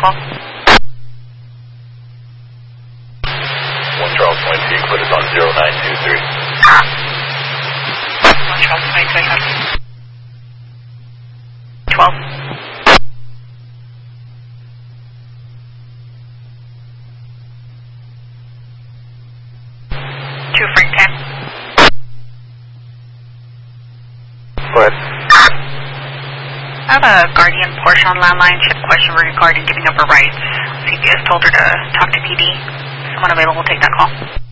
12. 1 Charles 22, put us on 0923. 1 Charles 22, 12. 2 Frank 10. Go ahead. I have a Guardian Porsche on landline. She had a question regarding giving up her rights. CPS told her to talk to PD. Someone available, take that call.